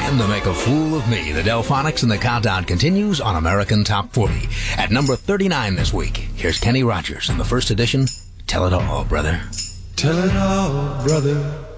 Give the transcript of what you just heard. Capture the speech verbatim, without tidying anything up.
Time to Make a Fool of Me. The Delphonics and the countdown continues on American Top forty. At number thirty-nine this week, here's Kenny Rogers in the first edition, Tell It All, Brother. Tell it all, brother.